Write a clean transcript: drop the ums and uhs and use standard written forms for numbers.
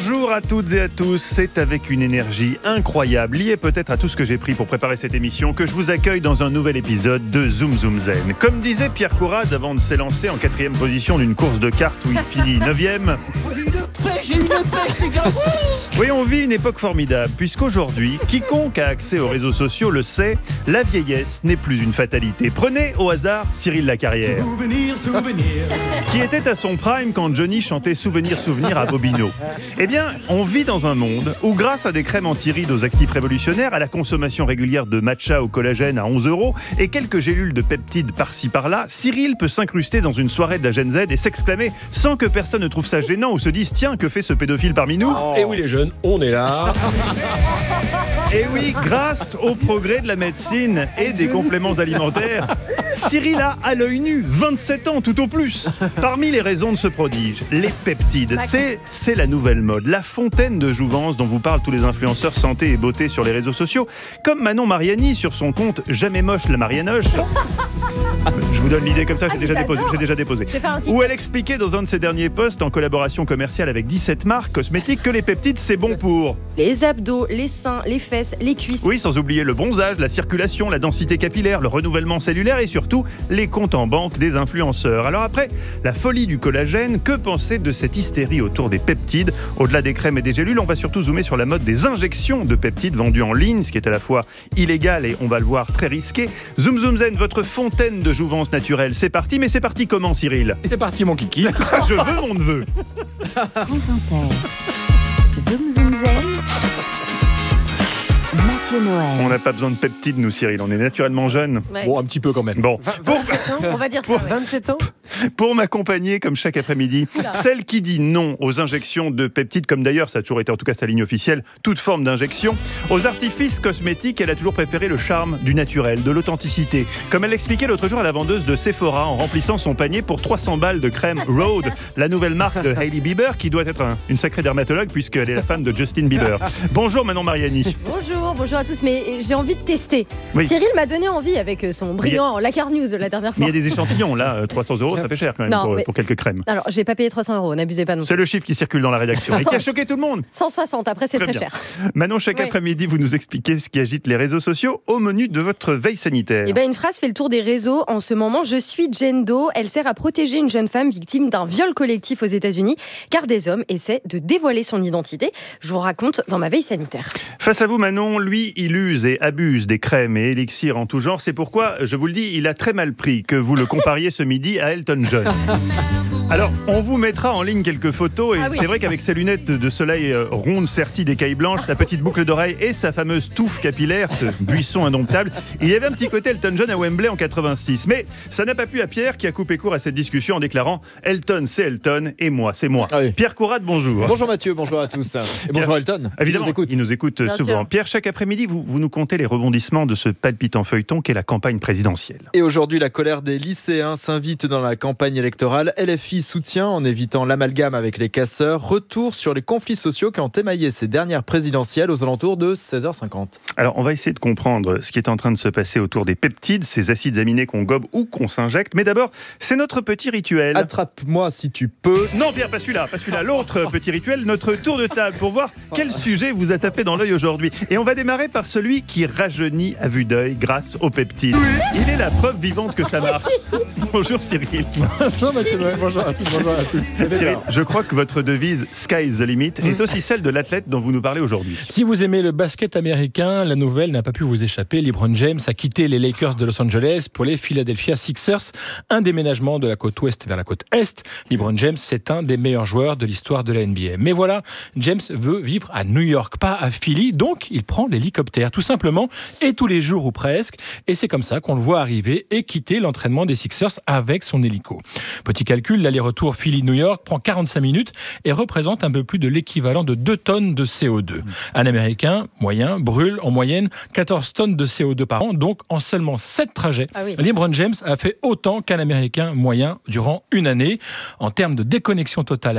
Bonjour à toutes et à tous, c'est avec une énergie incroyable, liée peut-être à tout ce que j'ai pris pour préparer cette émission, que je vous accueille dans un nouvel épisode de Zoom Zoom Zen. Comme disait Pierre Courade avant de s'élancer en 4e position d'une course de cartes où il finit 9e. J'ai une pêche, les gars. Oui, on vit une époque formidable, puisqu'aujourd'hui, quiconque a accès aux réseaux sociaux le sait, la vieillesse n'est plus une fatalité. Prenez au hasard Cyril Lacarrière, qui était à son prime quand Johnny chantait Souvenir, souvenir à Bobino. Eh bien, on vit dans un monde où, grâce à des crèmes anti-rides aux actifs révolutionnaires, à la consommation régulière de matcha au collagène à 11 € et quelques gélules de peptides par-ci par-là, Cyril peut s'incruster dans une soirée de la Gen Z et s'exclamer sans que personne ne trouve ça gênant ou se dise « Tiens, que fait ce pédophile parmi nous ?» Et oui les jeunes, on est là. Et oui, grâce au progrès de la médecine et des compléments alimentaires, Cyril a à l'œil nu 27 ans tout au plus. Parmi les raisons de ce prodige, les peptides, c'est la nouvelle mode, la fontaine de jouvence dont vous parlent tous les influenceurs santé et beauté sur les réseaux sociaux, comme Manon Mariani sur son compte Jamais moche la Marianoche. Je vous donne l'idée comme ça, j'ai déjà déposé. Où elle expliquait dans un de ses derniers posts en collaboration commerciale avec 17 marques cosmétiques que les peptides c'est bon pour les abdos, les seins, les fesses, les cuisses. Oui, sans oublier le bronzage, la circulation, la densité capillaire, le renouvellement cellulaire et surtout les comptes en banque des influenceurs. Alors après la folie du collagène, que penser de cette hystérie autour des peptides? Au-delà des crèmes et des gélules, on va surtout zoomer sur la mode des injections de peptides vendues en ligne, ce qui est à la fois illégal et, on va le voir, très risqué. Zoom Zoom Zen, votre fontaine de jouvence naturelle, c'est parti. Mais c'est parti comment, Cyril? C'est parti mon kiki. Je veux mon neveu. France Inter. Zoom Zoom Zen. Mathieu Noël. On n'a pas besoin de peptides, nous, Cyril. On est naturellement jeunes. Ouais. Bon, un petit peu quand même. Bon, 27 ans, on va dire ça. Ouais. 27 ans. pour m'accompagner, comme chaque après-midi, celle qui dit non aux injections de peptides, comme d'ailleurs, ça a toujours été en tout cas sa ligne officielle, toute forme d'injection, aux artifices cosmétiques, elle a toujours préféré le charme du naturel, de l'authenticité. Comme elle l'expliquait l'autre jour à la vendeuse de Sephora en remplissant son panier pour 300 balles de crème Rhode, la nouvelle marque de Hailey Bieber, qui doit être une sacrée dermatologue puisqu'elle est la femme de Justin Bieber. Bonjour Manon Mariani. Bonjour à tous, mais j'ai envie de tester. Oui. Cyril m'a donné envie avec son brillant Lacar News la dernière fois. Mais il y a des échantillons, là, 300 €, ça fait cher quand même Non, pour quelques crèmes. Alors, j'ai pas payé 300 €, n'abusez pas non plus. C'est le chiffre qui circule dans la rédaction et qui a choqué tout le monde. 160, après c'est très bien. cher. Manon, chaque après-midi, vous nous expliquez ce qui agite les réseaux sociaux au menu de votre veille sanitaire. Eh ben, une phrase fait le tour des réseaux en ce moment. Je suis Jane Doe. Elle sert à protéger une jeune femme victime d'un viol collectif aux États-Unis, car des hommes essaient de dévoiler son identité. Je vous raconte dans ma veille sanitaire. Face à vous, Manon, lui, il use et abuse des crèmes et élixirs en tout genre. C'est pourquoi, je vous le dis, il a très mal pris que vous le compariez ce midi à Elton John. Alors, on vous mettra en ligne quelques photos et c'est vrai qu'avec ses lunettes de soleil rondes serties d'écailles blanches, sa petite boucle d'oreille et sa fameuse touffe capillaire, ce buisson indomptable, il y avait un petit côté Elton John à Wembley en 86. Mais ça n'a pas plu à Pierre qui a coupé court à cette discussion en déclarant « Elton, c'est Elton et moi, c'est moi ». Ah oui. Pierre Courade, bonjour. Bonjour Mathieu, bonjour à tous. Et bonjour Elton. Évidemment, il nous écoute Bien souvent. sûr. Pierre, chaque après-midi, vous nous contez les rebondissements de ce palpitant feuilleton qu'est la campagne présidentielle. Et aujourd'hui, la colère des lycéens s'invite dans la campagne électorale. LFI soutient en évitant l'amalgame avec les casseurs. Retour sur les conflits sociaux qui ont émaillé ces dernières présidentielles aux alentours de 16h50. Alors, on va essayer de comprendre ce qui est en train de se passer autour des peptides, ces acides aminés qu'on gobe ou qu'on s'injecte. Mais d'abord, c'est notre petit rituel. Attrape-moi si tu peux. Non, Pierre, pas celui-là. L'autre petit rituel, notre tour de table pour voir quel sujet vous a tapé dans l'œil aujourd'hui. Et on va démarrer par celui qui rajeunit à vue d'œil grâce aux peptides. Il est la preuve vivante que ça marche. Bonjour Cyril. Bonjour Mathieu Noël, bonjour à tous. Cyril, je crois que votre devise Sky is the limit est aussi celle de l'athlète dont vous nous parlez aujourd'hui. Si vous aimez le basket américain, la nouvelle n'a pas pu vous échapper. LeBron James a quitté les Lakers de Los Angeles pour les Philadelphia Sixers. Un déménagement de la côte ouest vers la côte est. LeBron James, c'est un des meilleurs joueurs de l'histoire de la NBA. Mais voilà, James veut vivre à New York, pas à Philly, donc il prend l'hélicoptère, tout simplement, et tous les jours ou presque. Et c'est comme ça qu'on le voit arriver et quitter l'entraînement des Sixers avec son hélico. Petit calcul, l'aller-retour Philly-New York prend 45 minutes et représente un peu plus de l'équivalent de 2 tonnes de CO2. Un Américain moyen brûle en moyenne 14 tonnes de CO2 par an, donc en seulement 7 trajets. LeBron James a fait autant qu'un Américain moyen durant une année. En termes de déconnexion totale